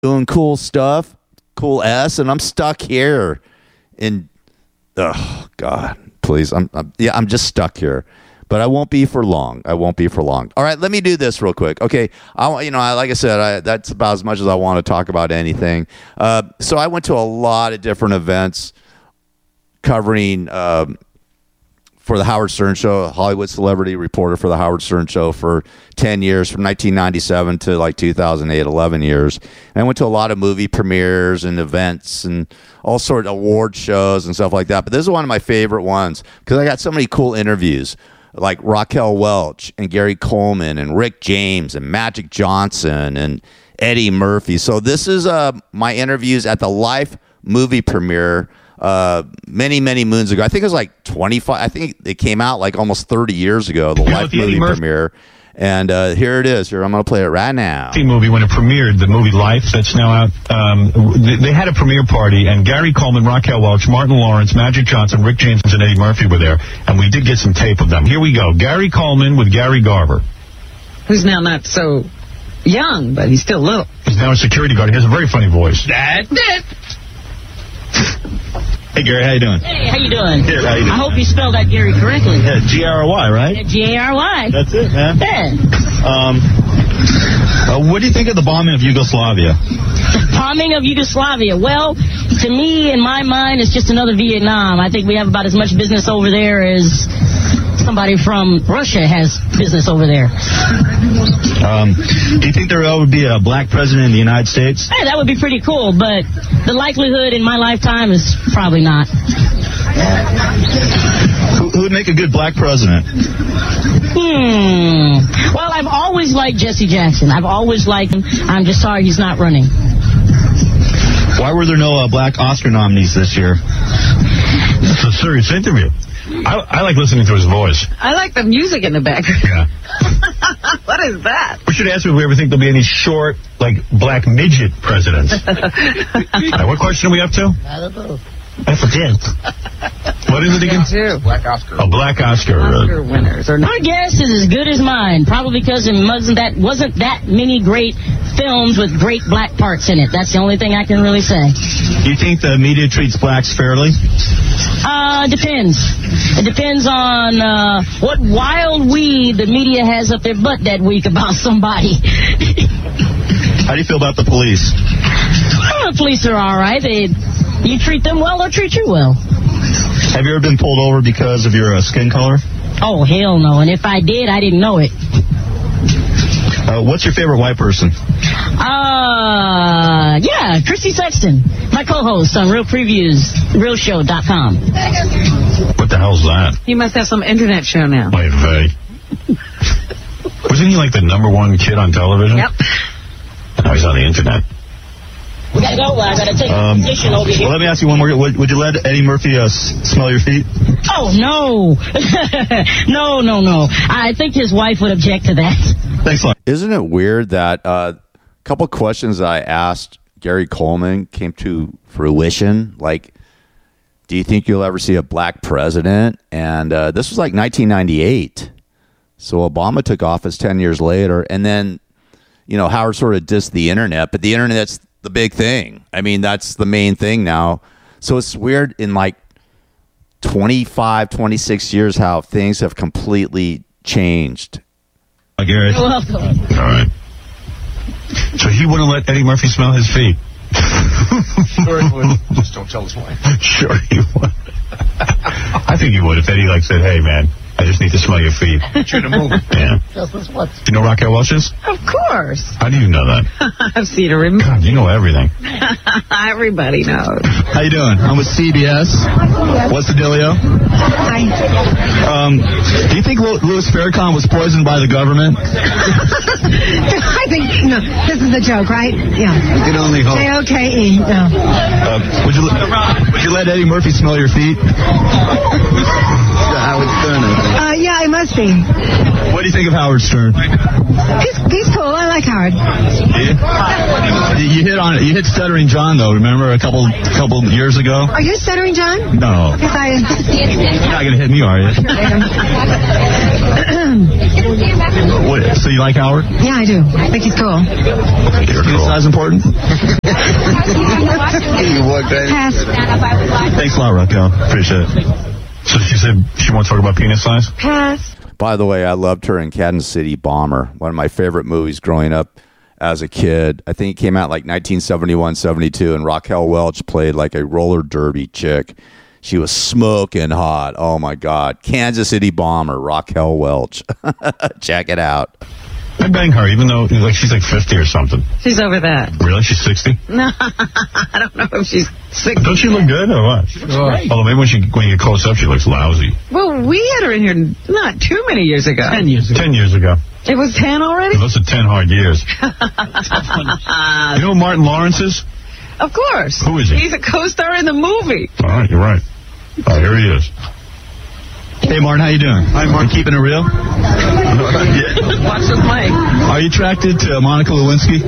doing cool stuff, cool S, and I'm stuck here. And oh God, please, I'm just stuck here. But I won't be for long. All right, let me do this real quick. Okay, like I said, that's about as much as I want to talk about anything. So I went to a lot of different events covering for the Howard Stern Show, Hollywood celebrity reporter for the Howard Stern Show for 10 years, from 1997 to like 2008, 11 years. And I went to a lot of movie premieres and events and all sorts of award shows and stuff like that. But this is one of my favorite ones because I got so many cool interviews, like Raquel Welch and Gary Coleman and Rick James and Magic Johnson and Eddie Murphy. So this is my interviews at the Life movie premiere many moons ago. I think it was like 25. I think it came out like almost 30 years ago, the Life movie premiere. And here it is. Here, I'm going to play it right now. Movie, when it premiered, the movie Life, that's now out. They had a premiere party, and Gary Coleman, Raquel Welch, Martin Lawrence, Magic Johnson, Rick James, and Eddie Murphy were there, and we did get some tape of them. Here we go. Gary Coleman with Gary Garver. Who's now not so young, but he's still little. He's now a security guard. He has a very funny voice. That's it. Hey, Gary, how you doing? Hey, how you doing? Good, how you doing? I hope you spelled that Gary correctly. Yeah, G-R-Y, right? G-A-R-Y. That's it, man. Yeah. What do you think of the bombing of Yugoslavia? The bombing of Yugoslavia. Well, to me, in my mind, it's just another Vietnam. I think we have about as much business over there as somebody from Russia has business over there. Do you think there would be a black president in the United States? Hey, that would be pretty cool, but the likelihood in my lifetime is probably not. Who would make a good black president? Well, I've always liked Jesse Jackson. I've always liked him. I'm just sorry he's not running. Why were there no black Oscar nominees this year? It's a serious interview. I like listening to his voice. I like the music in the background. Yeah. What is that? We should ask if we ever think there'll be any short, like, black midget presidents. What question are we up to? I don't know. I forget. What is it again? Black Oscar. A black Oscar. Oscar winners. My guess is as good as mine, probably because it wasn't that many great films with great black parts in it. That's the only thing I can really say. Do you think the media treats blacks fairly? Depends. It depends on what wild weed the media has up their butt that week about somebody. How do you feel about the police? The police are all right. You treat them well, they'll treat you well. Have you ever been pulled over because of your skin color? Oh, hell no. And if I did, I didn't know it. What's your favorite white person? Yeah, Chrissy Sexton, my co-host on RealShow.com. What the hell's that? He must have some internet show now. Wait, wasn't he like the #1 kid on television? Yep. Now he's on the internet. We gotta go. I gotta take a position over here. Well, let me ask you one more. Would you let Eddie Murphy smell your feet? Oh, no. No. I think his wife would object to that. Thanks a lot. Isn't it weird that a couple questions I asked Gary Coleman came to fruition? Like, do you think you'll ever see a black president? And this was like 1998. So Obama took office 10 years later. And then, Howard sort of dissed the internet. But the internet's the big thing. I mean, that's the main thing now. So it's weird in like 25, 26 years how things have completely changed. Gary. You're welcome. All right. So he wouldn't let Eddie Murphy smell his feet? Sure he would. Just don't tell his wife. Sure he would. I think he would if Eddie said, hey, man, I just need to smell your feet. Get you in a movie. Yeah. Do you know Raquel Welch's? Of course. How do you know that? I've seen her in. God, you know everything. Everybody knows. How you doing? I'm with CBS. What's the dealio? Hi. Do you think Louis Farrakhan was poisoned by the government? I think, no, this is a joke, right? Yeah. You can only hope. J-O-K-E, no. Would you let Eddie Murphy smell your feet? Howard Stern, I think. Yeah, Yeah, he must be. What do you think of Howard Stern? He's cool. I like Howard. You hit on it. You hit Stuttering John, though. Remember a couple years ago? Are you Stuttering John? No. Because You're not going to hit me, are you? So you like Howard? Yeah, I do. I think he's cool. Is size important? Pass. Thanks a lot, Raquel. Appreciate it. So she said she won't talk about penis size? Pass. By the way, I loved her in Kansas City Bomber, one of my favorite movies growing up as a kid. I think it came out like 1971, 72, and Raquel Welch played like a roller derby chick. She was smoking hot. Oh, my God. Kansas City Bomber, Raquel Welch. Check it out. I bang her, even though she's like 50 or something. She's over that. Really? She's 60? No, I don't know if she's 60. Don't she look good or what? Although maybe when you get close up, she looks lousy. Well, we had her in here not too many years ago. 10 years ago. 10 years ago. It was 10 already? Those are 10 hard years. You know who Martin Lawrence is? Of course. Who is he? He's a co-star in the movie. All right, you're right. Oh, here he is. Hey, Martin, how you doing? Hi, Martin. You keeping it real? Watch this mic. Are you attracted to Monica Lewinsky?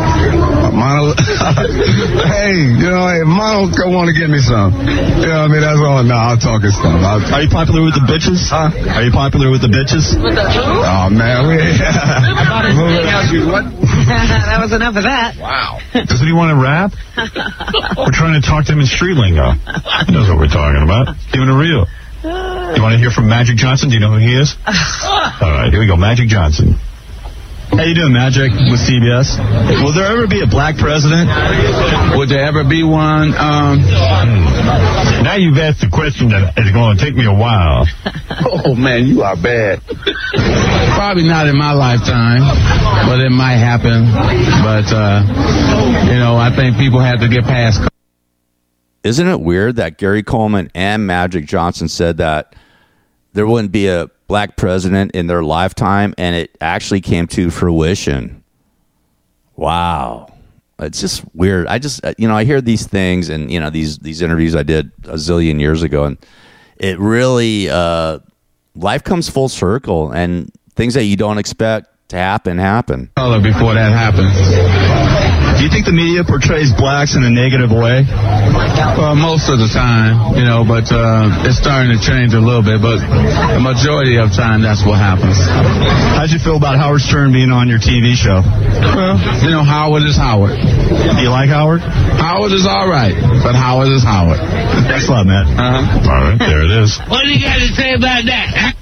Hey, if Monica want to get me some, that's all. No, I'll talk his stuff. Are you popular with the bitches? Huh? Are you popular with the bitches? With the who? Oh, man. What? That was enough of that. Wow. Doesn't he want to rap? We're trying to talk to him in street lingo. He knows what we're talking about. Keeping it real. You want to hear from Magic Johnson? Do you know who he is? All right, here we go. Magic Johnson. How you doing, Magic, with CBS? Will there ever be a black president? Would there ever be one? Now you've asked a question that is going to take me a while. Oh, man, you are bad. Probably not in my lifetime, but it might happen. But, I think people have to get past. Isn't it weird that Gary Coleman and Magic Johnson said that there wouldn't be a black president in their lifetime, and it actually came to fruition? Wow. It's just weird. I hear these things and, these interviews I did a zillion years ago, and it really, life comes full circle, and things that you don't expect to happen. Before that happens. Do you think the media portrays blacks in a negative way? Well, most of the time, but it's starting to change a little bit. But the majority of time, that's what happens. How'd you feel about Howard Stern being on your TV show? Well, Howard is Howard. Do you like Howard? Howard is all right, but Howard is Howard. Thanks a lot, Matt. All right, there it is. What do you got to say about that?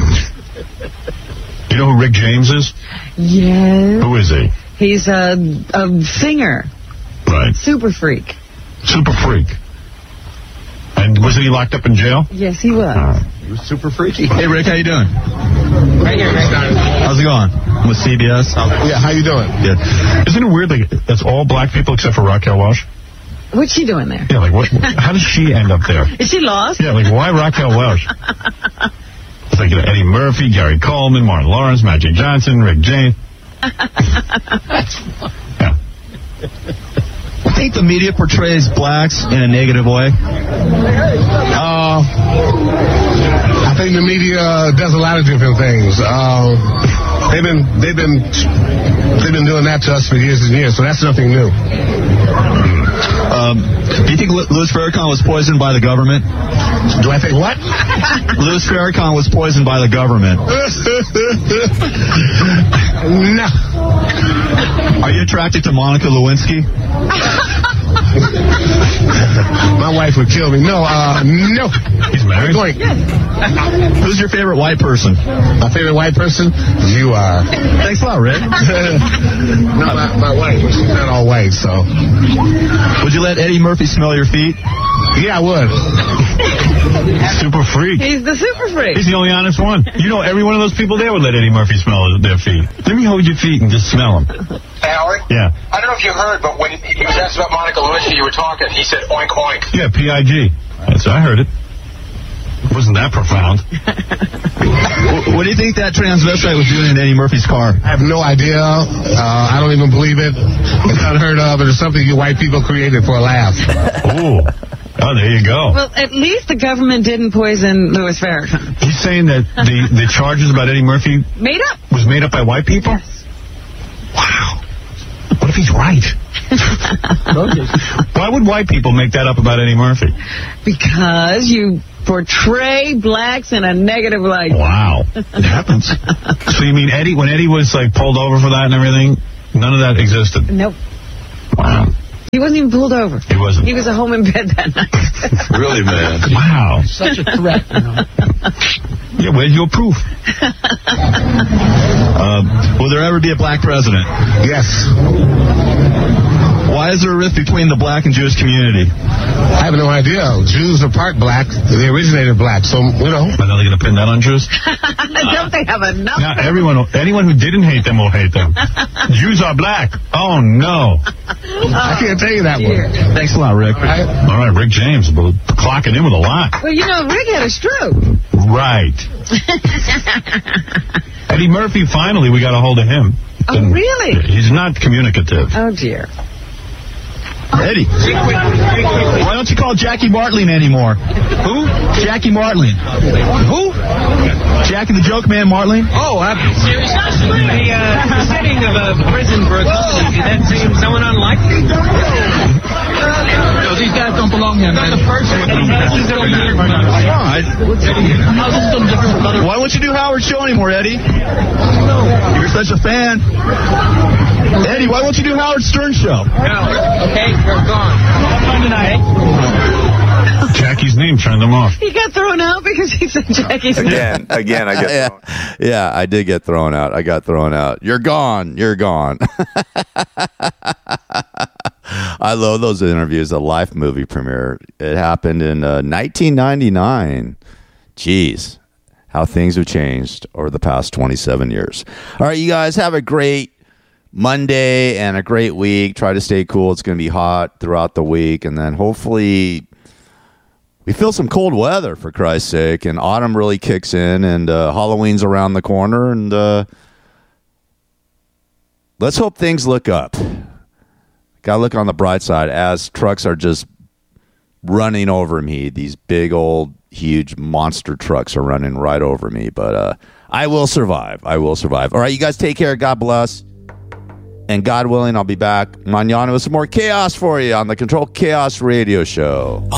You know who Rick James is? Yes. Who is he? He's a singer. Right. Super freak. Super freak. And wasn't he locked up in jail? Yes, he was. He was super freaky. Hey, Rick, how you doing? Right here, Rick. How's it going? I'm with CBS. Yeah, how you doing? Good. Isn't it weird that it's all black people except for Raquel Welch? What's she doing there? Yeah, what? How does she end up there? Is she lost? Yeah, why Raquel Welch? It's like Eddie Murphy, Gary Coleman, Martin Lawrence, Magic Johnson, Rick James. Yeah. I think the media portrays blacks in a negative way. I think the media does a lot of different things. They've been doing that to us for years and years, so that's nothing new. Do you think Louis Farrakhan was poisoned by the government? Do I think what? Louis Farrakhan was poisoned by the government. No. Are you attracted to Monica Lewinsky? My wife would kill me. No. He's married? Who's your favorite white person? My favorite white person? You are. Thanks a lot, Rick. No, my wife. She's not all white, so. Would you let Eddie Murphy smell your feet? Yeah, I would. Super freak. He's the super freak. He's the only honest one. Every one of those people there would let Eddie Murphy smell their feet. Let me hold your feet and just smell them. Hey, Howard? Yeah. I don't know if you heard, but when he was asked about Monica Lewinsky, you were talking. He said oink oink. Yeah, P-I-G. I heard it. It wasn't that profound. What do you think that transvestite was doing in Eddie Murphy's car? I have no idea. I don't even believe it. It's unheard of. It's something you white people created for a laugh. Ooh. Oh, there you go. Well, at least the government didn't poison Louis Farrakhan. He's saying that the charges about Eddie Murphy was made up by white people? Yes. Wow. What if he's right? Why would white people make that up about Eddie Murphy? Because you portray blacks in a negative light. Wow. It happens. So you mean when Eddie was like pulled over for that and everything, none of that existed? Nope. Wow. He wasn't even pulled over. He wasn't. He was at home in bed that night. Really, man? Wow. Such a threat, you know. Yeah, where's your proof? Will there ever be a black president? Yes. Why is there a rift between the black and Jewish community? I have no idea. Jews are part black. They originated black, so, you know. Are they going to pin that on Jews? Don't they have enough? Now, anyone who didn't hate them will hate them. Jews are black. Oh, no. I can't tell you that one. Thanks a lot, Rick. All right, Rick James, clocking in with a lot. Well, you know, Rick had a stroke. Right. Eddie Murphy, finally, we got a hold of him. Oh, really? He's not communicative. Oh, dear. Eddie, why don't you call Jackie Martling anymore? Who? Jackie Martling. Who? Jackie the Joke Man Martling? Oh, the setting of a prison for a comedy, did that seem someone unlikely? No, these guys don't belong here, man. Not the first one. Why won't you do Howard Show anymore, Eddie? You're such a fan. Eddie, why won't you do Howard Stern Show? No. Okay, we're gone. Tonight. Jackie's name turned them off. He got thrown out because he said Jackie's name. Again, I get thrown out. Yeah, I did get thrown out. I got thrown out. You're gone. You're gone. I love those interviews. The Life movie premiere. It happened in 1999. Jeez, how things have changed over the past 27 years. All right, you guys have a great Monday and a great week. Try to stay cool. It's going to be hot throughout the week, and then hopefully we feel some cold weather, for Christ's sake, and autumn really kicks in, and Halloween's around the corner, and let's hope things look up. Gotta look on the bright side as trucks are just running over me. These big old huge monster trucks are running right over me, but I will survive. I will survive. All right, you guys take care. God bless. And God willing, I'll be back mañana with some more chaos for you on the Control Chaos Radio Show.